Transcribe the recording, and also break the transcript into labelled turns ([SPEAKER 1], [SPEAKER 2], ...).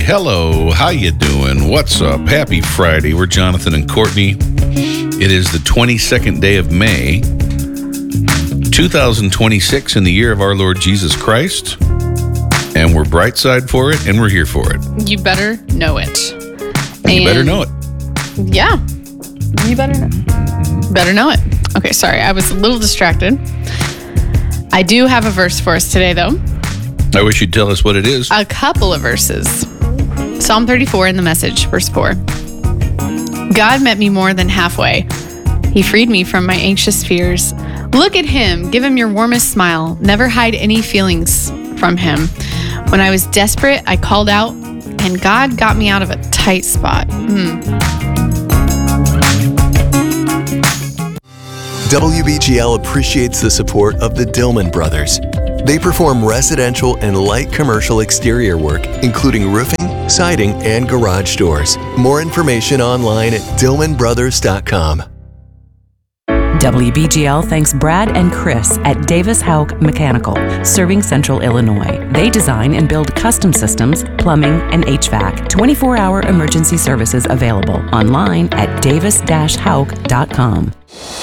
[SPEAKER 1] Hello, how you doing? What's up? Happy Friday. We're Jonathan and Courtney. It is the 22nd day of May, 2026, in the year of our Lord Jesus Christ. And we're bright side for it, and we're here for it.
[SPEAKER 2] You better know it.
[SPEAKER 1] And you better know it.
[SPEAKER 2] Yeah. You better know. Better know it. Okay, sorry. I was a little distracted. I do have a verse for us today, though.
[SPEAKER 1] I wish you'd tell us what it is.
[SPEAKER 2] A couple of verses. Psalm 34 in the Message, verse 4. God met me more than halfway. He freed me from my anxious fears. Look at him. Give him your warmest smile. Never hide any feelings from him. When I was desperate, I called out, and God got me out of a tight spot.
[SPEAKER 3] WBGL appreciates the support of the Dillman Brothers. They perform residential and light commercial exterior work, including roofing, siding, and garage doors. More information online at dillmanbrothers.com.
[SPEAKER 4] WBGL thanks Brad and Chris at Davis Houck Mechanical, serving Central Illinois. They design and build custom systems, plumbing, and HVAC. 24-hour emergency services available online at davis-houck.com.